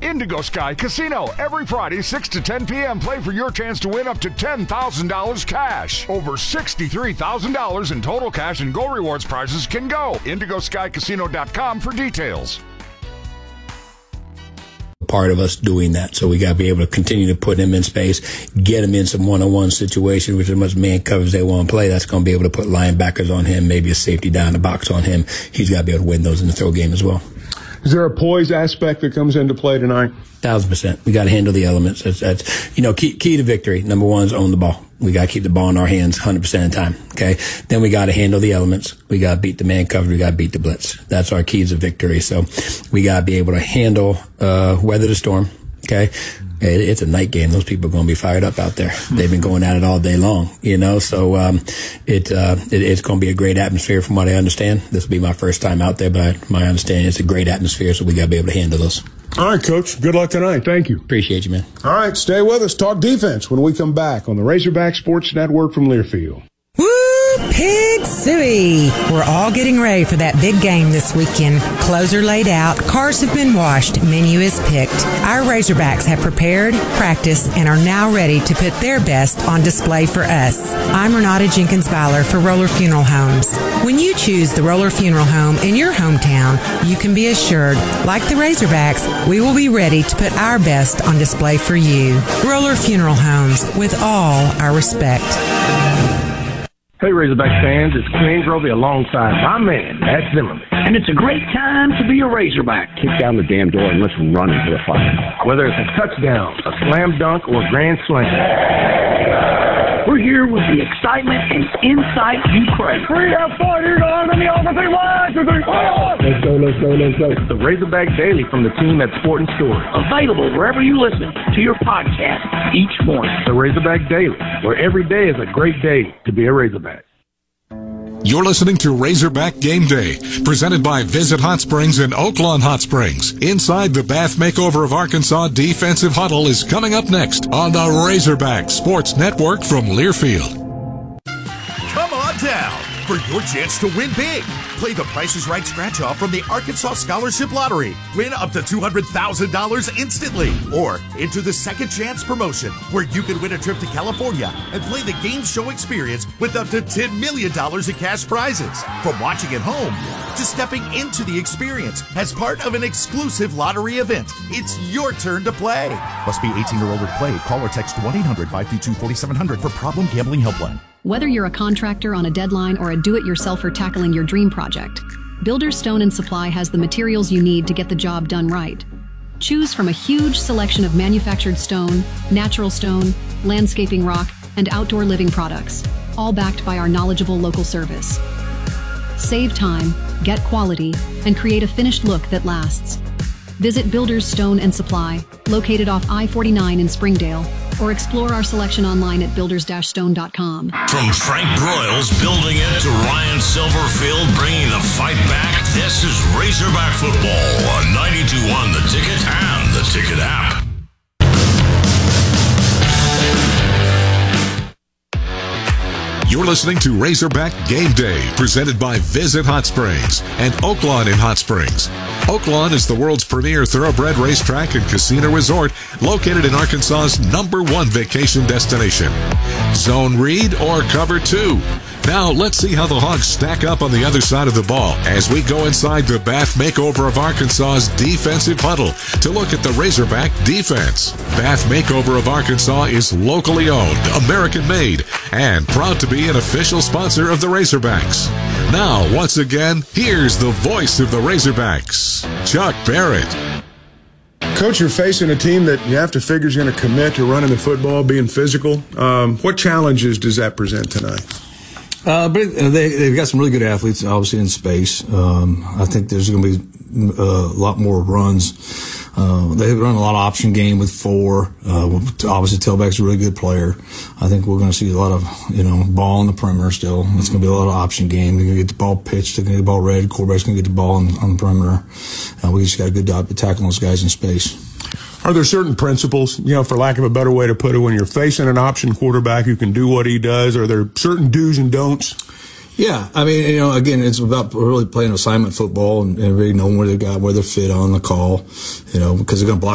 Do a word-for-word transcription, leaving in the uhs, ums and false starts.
Indigo Sky Casino. Every Friday, six to ten p.m. Play for your chance to win up to ten thousand dollars cash. Over sixty-three thousand dollars in total cash and Go Rewards prizes can go. indigo sky casino dot com for details. Part of us doing that, so we got to be able to continue to put him in space, get him in some one-on-one situations with as much man coverage they want to play. That's going to be able to put linebackers on him, maybe a safety down the box on him. He's got to be able to win those in the throw game as well. Is there a poise aspect that comes into play tonight? Thousand percent. We got to handle the elements. That's, that's you know, key, key to victory. Number one is own the ball. We got to keep the ball in our hands one hundred percent of the time. Okay. Then we got to handle the elements. We got to beat the man coverage. We got to beat the blitz. That's our keys of victory. So we got to be able to handle, uh, weather the storm. Okay. It, it's a night game. Those people are going to be fired up out there. They've been going at it all day long, you know, so, um, it, uh, it, it's going to be a great atmosphere from what I understand. This will be my first time out there, but my understanding it's a great atmosphere. So we got to be able to handle those. All right, Coach. Good luck tonight. Thank you. Appreciate you, man. All right. Stay with us. Talk defense when we come back on the Razorback Sports Network from Learfield. Woo! Pig Suey! We're all getting ready for that big game this weekend. Clothes are laid out, cars have been washed, menu is picked. Our Razorbacks have prepared, practiced, and are now ready to put their best on display for us. I'm Renata Jenkins-Byler for Roller Funeral Homes. When you choose the Roller Funeral Home in your hometown, you can be assured, like the Razorbacks, we will be ready to put our best on display for you. Roller Funeral Homes, with all our respect. Hey, Razorback fans, it's Queen Grovey alongside my man, Matt Zimmerman. And it's a great time to be a Razorback. Kick down the damn door and let's run into the fire. Whether it's a touchdown, a slam dunk, or a grand slam. We're here with the excitement and insight you crave. Three out five, you're going to the offensive line. Let's go, let's go, let's go. The Razorback Daily from the team at Sport and Story. Available wherever you listen to your podcast each morning. The Razorback Daily, where every day is a great day to be a Razorback. You're listening to Razorback Game Day, presented by Visit Hot Springs in Oaklawn Hot Springs. Inside the Bath Makeover of Arkansas Defensive Huddle is coming up next on the Razorback Sports Network from Learfield. Come on down for your chance to win big. Play the Price is Right scratch-off from the Arkansas Scholarship Lottery. Win up to two hundred thousand dollars instantly. Or enter the Second Chance promotion, where you can win a trip to California and play the game show experience with up to ten million dollars in cash prizes. From watching at home to stepping into the experience as part of an exclusive lottery event, it's your turn to play. Must be eighteen or older to play. Call or text one eight hundred five two two four seven zero zero for Problem Gambling Helpline. Whether you're a contractor on a deadline or a do-it-yourselfer tackling your dream project, Builders Stone and Supply has the materials you need to get the job done right. Choose from a huge selection of manufactured stone, natural stone, landscaping rock, and outdoor living products, all backed by our knowledgeable local service. Save time, get quality, and create a finished look that lasts. Visit Builders Stone and Supply, located off I forty-nine in Springdale, or explore our selection online at builders dash stone dot com. From Frank Broyles building it to Ryan Silverfield bringing the fight back, this is Razorback football on ninety-two point one The Ticket and the Ticket app. You're listening to Razorback Game Day, presented by Visit Hot Springs and Oaklawn in Hot Springs. Oaklawn is the world's premier thoroughbred racetrack and casino resort located in Arkansas's number one vacation destination. Zone read or cover two. Now let's see how the Hogs stack up on the other side of the ball as we go inside the Bath Makeover of Arkansas's defensive huddle to look at the Razorback defense. Bath Makeover of Arkansas is locally owned, American-made, and proud to be an official sponsor of the Razorbacks. Now, once again, here's the voice of the Razorbacks, Chuck Barrett. Coach, you're facing a team that you have to figure is going to commit to running the football, being physical. Um, what challenges does that present tonight? Uh, but they, they've got some really good athletes, obviously, in space. Um, I think there's going to be uh, a lot more runs. Uh, they run a lot of option game with four. Uh, obviously, Tailback's a really good player. I think we're going to see a lot of, you know, ball on the perimeter still. It's going to be a lot of option game. They're going to get the ball pitched. They're going to get the ball ready. Quarterback's going to get the ball on, on the perimeter. Uh, we just got a good job at tackling those guys in space. Are there certain principles, you know, for lack of a better way to put it, when you're facing an option quarterback who can do what he does? Are there certain do's and don'ts? Yeah, I mean, you know, again, it's about really playing assignment football and, and really knowing where they got, where they're fit on the call, you know, because they're going to block